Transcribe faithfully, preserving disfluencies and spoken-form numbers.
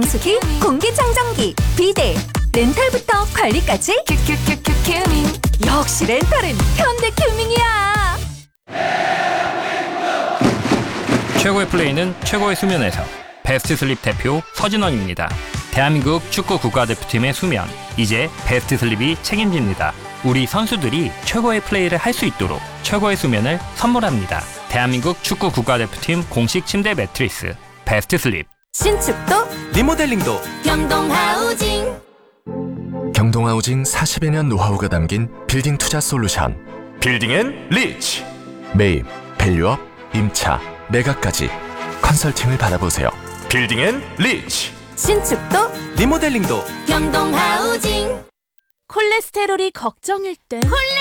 청소기, 공기청정기, 비데, 렌탈부터 관리까지 큐큐큐큐 큐밍. 역시 렌탈은 현대 큐밍이야. 최고의 플레이는 최고의 수면에서. 베스트 슬립 대표 서진원입니다. 대한민국 축구 국가대표팀의 수면, 이제 베스트 슬립이 책임집니다. 우리 선수들이 최고의 플레이를 할 수 있도록 최고의 수면을 선물합니다. 대한민국 축구 국가대표팀 공식 침대 매트리스 베스트 슬립. 신축도 리모델링도 경동하우징. 경동하우징 사십여 년 노하우가 담긴 빌딩 투자 솔루션. 빌딩 앤 리치. 매입, 밸류업, 임차, 매각까지 컨설팅을 받아보세요. 빌딩 앤 리치. 신축도 리모델링도 경동하우징. 콜레스테롤이 걱정일 땐 콜레